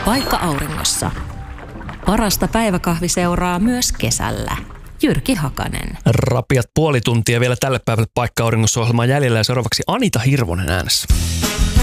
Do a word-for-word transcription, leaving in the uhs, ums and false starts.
Paikka Auringossa. Parasta päiväkahviseuraa myös kesällä. Jyrki Hakanen. Rapiat puoli tuntia vielä tälle päivälle Paikka Auringossa -ohjelmaa jäljellä ja seuraavaksi Anita Hirvonen äänessä.